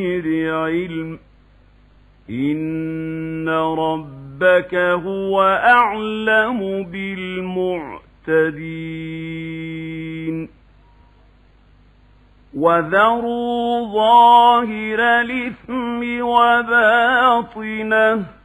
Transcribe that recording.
بغير علم إن ربك هو أعلم بالمعتدين وذروا ظاهر الإثم وباطنه